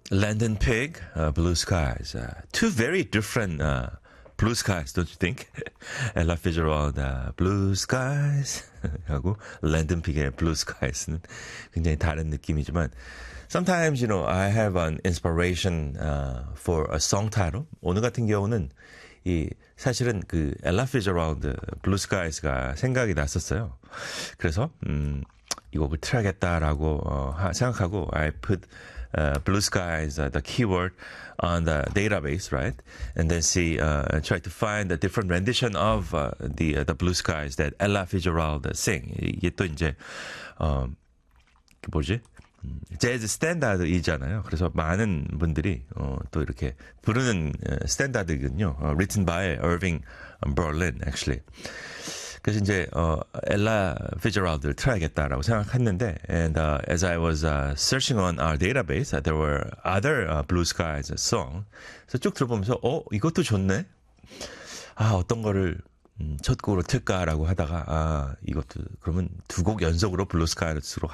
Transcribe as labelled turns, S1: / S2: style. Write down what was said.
S1: Landon Pig, Blue Skies. Two very different blue skies, don't you think? Ella Fitzgerald, Blue Skies 하고 Landon Pig의 Blue Skies는 굉장히 다른 느낌이지만 sometimes, you know, I have an inspiration for a song title. 오늘 같은 경우는 사실은 그 Ella Fitzgerald Blue Skies가 생각이 났었어요. 그래서 이 곡을 틀어야겠다라고 생각하고 I put blue skies, the keyword on the database, right? And then try to find a different rendition of the blue skies that Ella Fitzgerald sing. 이게 또 이제 뭐지? 재즈 스탠다드이잖아요. 그래서 많은 분들이 또 이렇게 부르는 스탠다드거든요. Written by Irving Berlin, actually. 그래서 이제 엘라 피츠제럴드를 틀어야겠다라고 생각했는데, and as I was searching on our database, there were other Blue Skies song. 그래서 쭉 들어보면서 이것도 좋네. 어떤 거를 첫 곡으로 틀까라고 하다가 이것도 그러면 두 곡 연속으로 블루 스카이스로